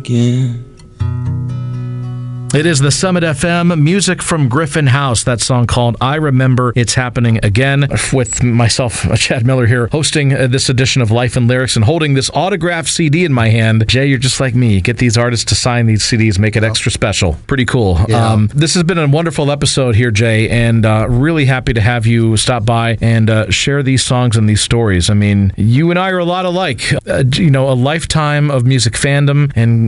again. It is the Summit FM, music from Griffin House, that song called I Remember It's Happening Again, with myself, Chad Miller here, hosting this edition of Life and Lyrics and holding this autographed CD in my hand. Jay, you're just like me. Get these artists to sign these CDs, make it extra special. Pretty cool. Yeah. This has been a wonderful episode here, Jay, and really happy to have you stop by and share these songs and these stories. I mean, you and I are a lot alike. A lifetime of music fandom and,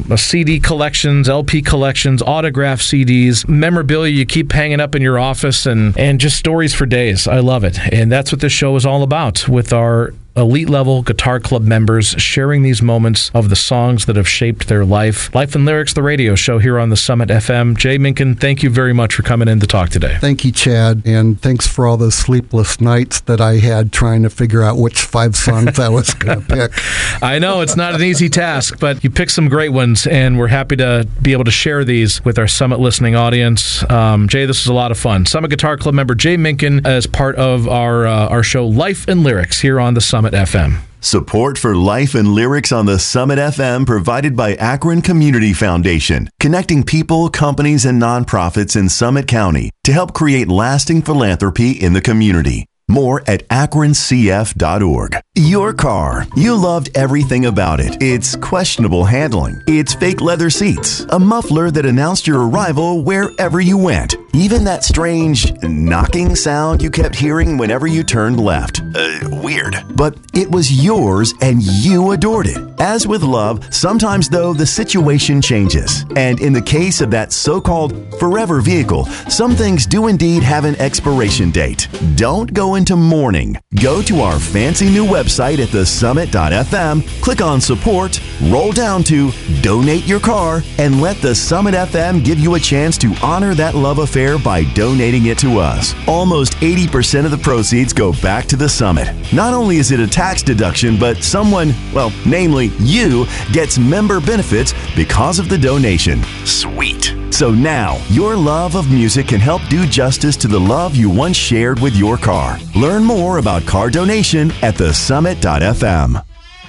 CD collections, LP collections, autograph CDs, memorabilia you keep hanging up in your office, and just stories for days. I love it. And that's what this show is all about, with our elite level Guitar Club members sharing these moments of the songs that have shaped their life. Life and Lyrics, the radio show here on the Summit FM. Jay Minkin, thank you very much for coming in to talk today. Thank you, Chad, and thanks for all the sleepless nights that I had trying to figure out which 5 songs I was going to pick. I know, it's not an easy task, but you picked some great ones, and we're happy to be able to share these with our Summit listening audience. Jay, this was a lot of fun. Summit Guitar Club member Jay Minkin as part of our show Life and Lyrics here on the Summit FM. Support for Life and Lyrics on the Summit FM provided by Akron Community Foundation, connecting people, companies, and nonprofits in Summit County to help create lasting philanthropy in the community. More at akroncf.org. Your car. You loved everything about it. Its questionable handling, its fake leather seats, a muffler that announced your arrival wherever you went, even that strange knocking sound you kept hearing whenever you turned left. Weird. But it was yours and you adored it. As with love, sometimes though, the situation changes. And in the case of that so-called forever vehicle, some things do indeed have an expiration date. Don't go into mourning. Go to our fancy new website at thesummit.fm, click on support, roll down to donate your car, and let the Summit FM give you a chance to honor that love affair by donating it to us. Almost 80% of the proceeds go back to the Summit. Not only is it a tax deduction, but someone, namely you, gets member benefits because of the donation. Sweet. So now, your love of music can help do justice to the love you once shared with your car. Learn more about car donation at thesummit.fm.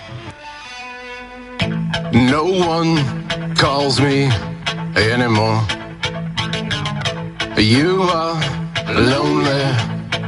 No one calls me anymore. You are lonely